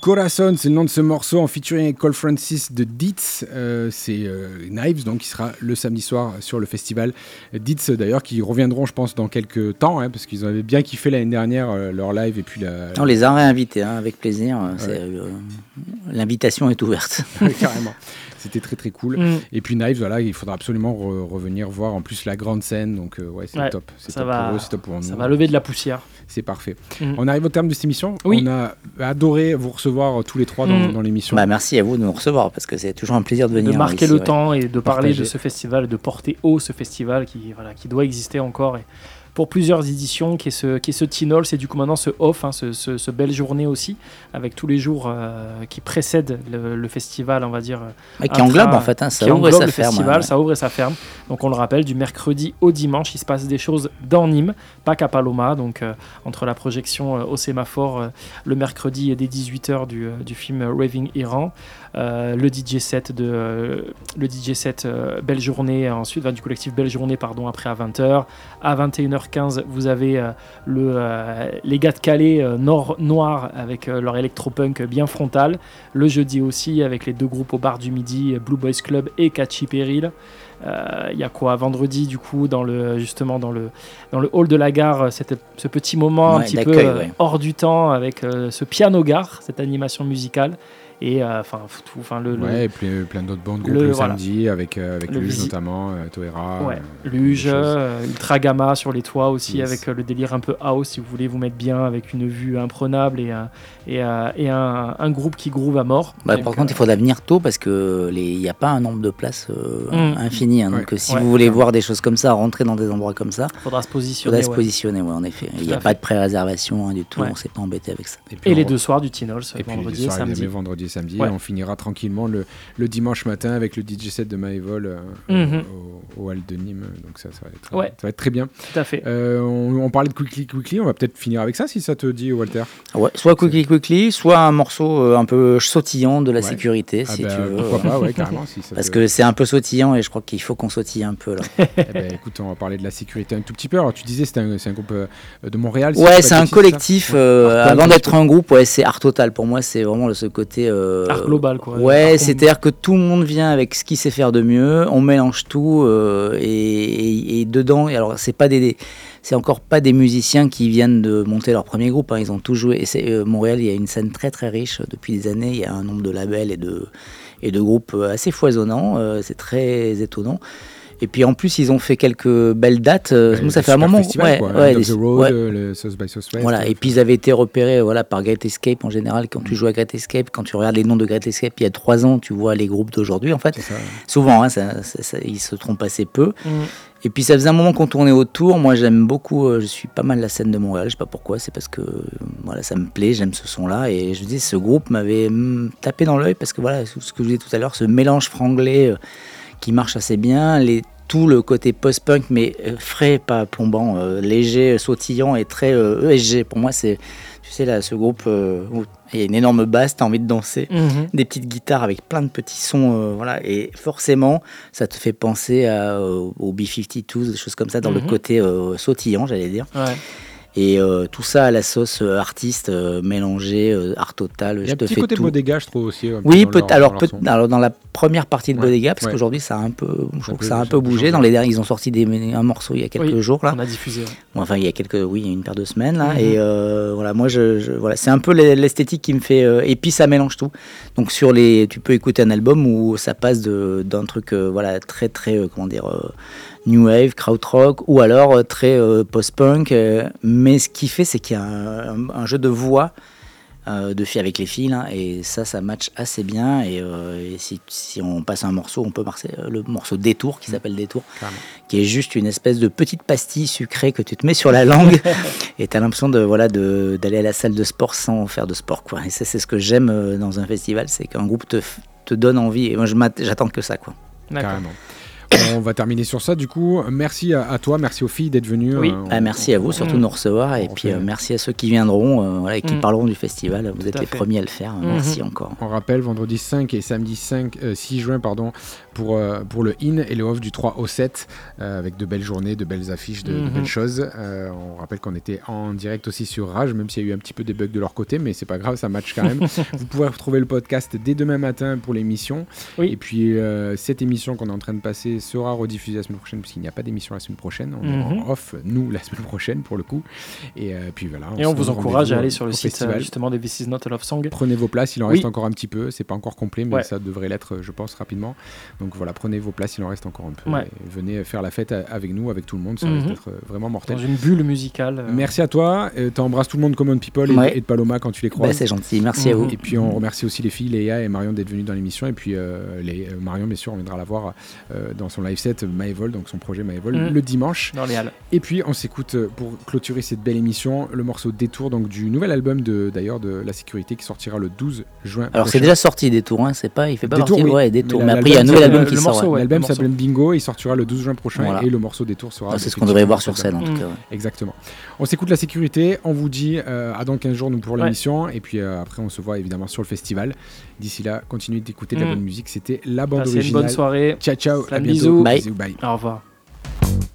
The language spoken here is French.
Corazon, c'est le nom de ce morceau en featuring avec Cole Francis de Deets. C'est Knives, donc qui sera le samedi soir sur le festival. Deets, d'ailleurs, qui reviendront, je pense, dans quelques temps, parce qu'ils avaient bien kiffé l'année dernière leur live. Et puis on les a réinvités, avec plaisir. L'invitation est ouverte. Carrément. C'était très très cool. Et puis Knives, voilà, il faudra absolument revenir voir en plus la grande scène. Donc c'est top. C'est top pour eux, c'est top pour nous. Ça va lever de la poussière. C'est parfait. On arrive au terme de cette émission. Oui. On a adoré vous recevoir tous les trois dans l'émission. Merci à vous de nous recevoir parce que c'est toujours un plaisir de venir. De marquer ici, le temps et de parler de ce festival, de porter haut ce festival qui doit exister encore. Et pour plusieurs éditions, qui est ce Tinol, c'est du coup maintenant ce off, ce belle journée aussi, avec tous les jours qui précèdent le festival, on va dire. Qui englobe en fait, ça ouvre et ça ferme. Ça ouvre et ça ferme. Donc on le rappelle, du mercredi au dimanche, il se passe des choses dans Nîmes, pas qu'à Paloma. Donc entre la projection au sémaphore le mercredi dès 18h du film Raving Iran, le DJ set Belle Journée ensuite, du collectif Belle Journée après à 20h. À 21h15 vous avez les gars de Calais Noir avec leur électropunk bien frontal. Le jeudi aussi avec les deux groupes au bar du midi, Blue Boys Club et Catchy Peril. Il y a quoi vendredi du coup dans le hall de la gare, ce petit moment un petit peu hors du temps avec ce piano gare, cette animation musicale. Et et puis plein d'autres bandes groupes le samedi avec Luge notamment, Toera, Luge, Ultra Gamma sur les toits aussi, avec le délire un peu house si vous voulez vous mettre bien, avec une vue imprenable et un groupe qui groove à mort. Par contre il faudra venir tôt parce que il n'y a pas un nombre de places infini, donc si vous voulez voir des choses comme ça, rentrer dans des endroits comme ça, il faudra se positionner. En effet, il n'y a pas de pré-réservation du tout, on ne s'est pas embêté avec ça. Et les deux soirs du Tinols, vendredi et samedi. On finira tranquillement le dimanche matin avec le DJ set de Maëvol au Hall de Nîmes. Donc ça va être très bien. Tout à fait. On parlait de Quickly. On va peut-être finir avec ça si ça te dit, Walter. Ouais, soit Quickly, soit un morceau un peu sautillant de la sécurité, si tu veux. Pourquoi pas, carrément. Parce que c'est un peu sautillant et je crois qu'il faut qu'on sautille un peu là. Écoute, on va parler de la sécurité un tout petit peu. Alors tu disais c'est un groupe de Montréal. C'est un collectif. Avant d'être un groupe, c'est Art Total. Pour moi, c'est vraiment ce côté art global, quoi. C'est-à-dire que tout le monde vient avec ce qu'il sait faire de mieux, on mélange tout et dedans, et alors c'est encore pas des musiciens qui viennent de monter leur premier groupe, ils ont tout joué, et Montréal, il y a une scène très très riche depuis des années, il y a un nombre de labels et de groupes assez foisonnants, c'est très étonnant. Et puis en plus, ils ont fait quelques belles dates. Ça fait un moment. The Road, le South by Southwest. Voilà. Et puis ils avaient été repérés par Great Escape en général. Quand tu joues à Great Escape, quand tu regardes les noms de Great Escape il y a 3 ans, tu vois les groupes d'aujourd'hui en fait. Souvent, ils se trompent assez peu. Et puis ça faisait un moment qu'on tournait autour. Moi, j'aime beaucoup. Je suis pas mal la scène de Montréal. Je sais pas pourquoi. C'est parce que ça me plaît. J'aime ce son-là. Et je dis, ce groupe m'avait tapé dans l'œil parce que ce que je disais tout à l'heure, ce mélange franglais qui marche assez bien. Tout le côté post-punk, mais frais, pas plombant, léger, sautillant et très ESG. Pour moi, c'est, tu sais, là, ce groupe où il y a une énorme basse, t'as envie de danser, des petites guitares avec plein de petits sons, et forcément, ça te fait penser au B-52, des choses comme ça, dans le côté sautillant, j'allais dire. Ouais. Et tout ça à la sauce artiste mélangée, art total. Il y a un petit côté Bodega, je trouve aussi. Alors dans la première partie de Bodega, parce qu'aujourd'hui ça a un peu, je trouve que ça a un peu bougé. Dans les derniers, ils ont sorti un morceau il y a quelques jours là. On a diffusé. Enfin il y a une paire de semaines là. Et moi c'est un peu l'esthétique qui me fait. Et puis ça mélange tout. Donc tu peux écouter un album où ça passe d'un truc très très new wave, krautrock, ou alors très post-punk. Mais ce qui fait, c'est qu'il y a un jeu de voix avec les fils, et ça match assez bien. Et si on passe un morceau, on peut passer le morceau Détour, qui s'appelle Détour, qui est juste une espèce de petite pastille sucrée que tu te mets sur la langue, et tu as l'impression d'aller à la salle de sport sans faire de sport, quoi. Et ça, c'est ce que j'aime dans un festival, c'est qu'un groupe te donne envie. Et moi, j'attends que ça, quoi. Carrément. On va terminer sur ça du coup. Merci à toi, merci aux filles d'être venues. Oui. Merci à vous surtout de nous recevoir et puis merci à ceux qui viendront et qui parleront du festival. Vous êtes les premiers à le faire. Merci encore. On rappelle vendredi 5 et samedi 6 juin pour le in et le off du 3 au 7 avec de belles journées, de belles affiches, de belles choses. On rappelle qu'on était en direct aussi sur Rage, même s'il y a eu un petit peu des bugs de leur côté, mais c'est pas grave, ça match quand même. Vous pourrez retrouver le podcast dès demain matin pour l'émission. Et puis cette émission qu'on est en train de passer sera rediffusée la semaine prochaine, puisqu'il n'y a pas d'émission la semaine prochaine. On est en off, nous, la semaine prochaine pour le coup. Et puis voilà. On vous encourage à aller sur le site justement des This Is Not a Love Song. Prenez vos places, il en reste encore un petit peu. C'est pas encore complet, mais ça devrait l'être, je pense, rapidement. Donc voilà, prenez vos places, il en reste encore un peu. Et venez faire la fête avec nous, avec tout le monde. Ça risque d'être vraiment mortel. Dans une bulle musicale. Merci à toi. T'embrasses tout le monde Common People et de Paloma quand tu les croises. C'est gentil, merci à vous. Et puis on remercie aussi les filles, Léa et Marion, d'être venues dans l'émission. Et puis Marion, bien sûr, on viendra la voir dans son live set Maevol, donc son projet Maevol, le dimanche. Dans les halles. Et puis on s'écoute pour clôturer cette belle émission le morceau Détour, donc du nouvel album de La Sécurité qui sortira le 12 juin. Alors c'est déjà sorti Détour, hein, c'est pas, il fait pas Détour, partie. Détour. Mais après il y a un nouvel album qui sort. L'album s'appelle Bingo, il sortira le 12 juin prochain et le morceau Détour sera. C'est ce qu'on devrait voir sur scène en tout cas. Exactement. On s'écoute La Sécurité, on vous dit à dans 15 jours nous pour l'émission et puis après on se voit évidemment sur le festival. D'ici là, continuez d'écouter de la bonne musique. C'était la bande originale. Une bonne soirée. Ciao ciao. À bientôt. Bye. Bisous, bye. Au revoir.